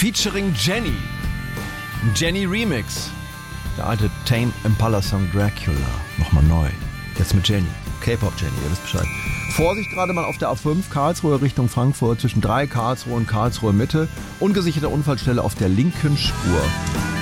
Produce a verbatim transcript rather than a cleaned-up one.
featuring Jenny. Jenny Remix. Der alte Tame Impala Song Dracula. Nochmal neu. Jetzt mit Jenny. K-Pop Jenny, ihr wisst Bescheid. Vorsicht gerade mal auf der A fünf, Karlsruhe Richtung Frankfurt, zwischen drei Karlsruhe und Karlsruhe Mitte. Ungesicherte Unfallstelle auf der linken Spur.